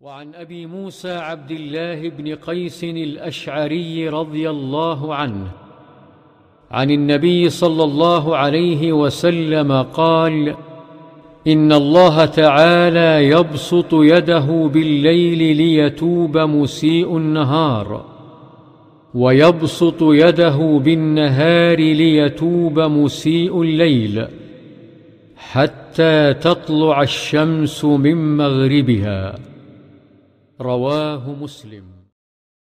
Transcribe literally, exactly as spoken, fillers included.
وعن أبي موسى عبد الله بن قيس الأشعري رضي الله عنه عن النبي صلى الله عليه وسلم قال: إن الله تعالى يبسط يده بالليل ليتوب مسيء النهار، ويبسط يده بالنهار ليتوب مسيء الليل، حتى تطلع الشمس من مغربها. رواه مسلم.